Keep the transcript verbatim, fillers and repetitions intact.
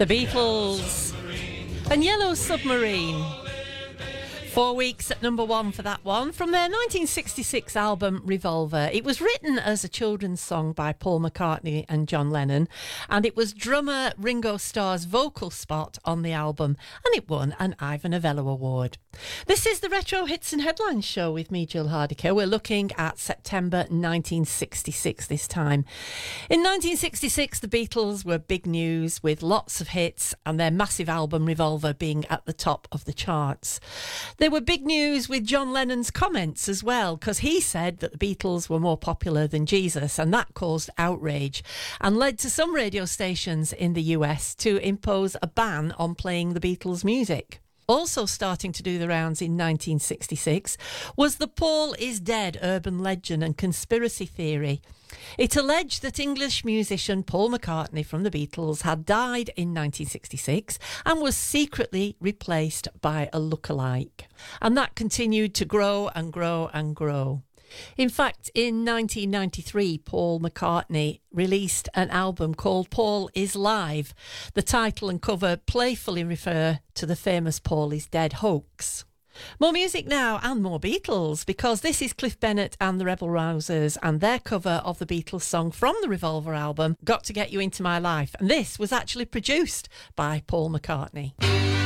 The Beatles and Yellow Submarine. Four weeks at number one for that one, from their nineteen sixty-six album Revolver. It was written as a children's song by Paul McCartney and John Lennon, and it was drummer Ringo Starr's vocal spot on the album, and it won an Ivor Novello Award. This is the Retro Hits and Headlines show with me, Jill Hardiker. We're looking at September nineteen sixty-six this time. In nineteen sixty-six, the Beatles were big news with lots of hits and their massive album Revolver being at the top of the charts. They were big news with John Lennon's comments as well, because he said that the Beatles were more popular than Jesus, and that caused outrage and led to some radio stations in the U S to impose a ban on playing the Beatles' music. Also starting to do the rounds in nineteen sixty-six was the Paul is dead urban legend and conspiracy theory. It alleged that English musician Paul McCartney from the Beatles had died in nineteen sixty-six and was secretly replaced by a lookalike. And that continued to grow and grow and grow. In fact, in nineteen ninety-three, Paul McCartney released an album called Paul is Live. The title and cover playfully refer to the famous Paul is Dead hoax. More music now and more Beatles, because this is Cliff Bennett and the Rebel Rousers and their cover of the Beatles song from the Revolver album, Got to Get You Into My Life. And this was actually produced by Paul McCartney.